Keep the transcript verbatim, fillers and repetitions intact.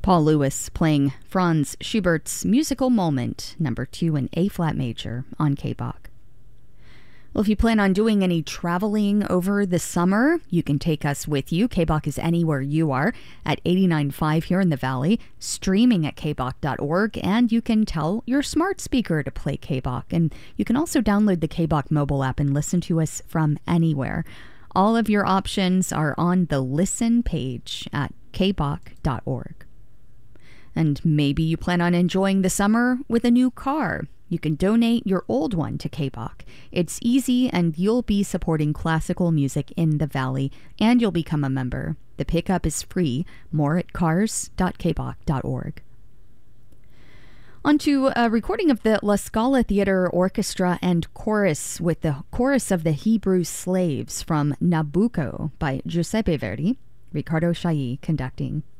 Paul Lewis playing Franz Schubert's Musical Moment, number two in A-flat major on K B O C. Well, if you plan on doing any traveling over the summer, you can take us with you. K B O C is anywhere you are at eighty-nine point five here in the Valley, streaming at k b o c dot org, and you can tell your smart speaker to play K B O C. And you can also download the K B O C mobile app and listen to us from anywhere. All of your options are on the Listen page at k b o c dot org. And maybe you plan on enjoying the summer with a new car. You can donate your old one to K B O C. It's easy, and you'll be supporting classical music in the Valley, and you'll become a member. The pickup is free. More at cars dot k b o c dot org. On to a recording of the La Scala Theater Orchestra and Chorus with the Chorus of the Hebrew Slaves from Nabucco by Giuseppe Verdi. Riccardo Chailly conducting.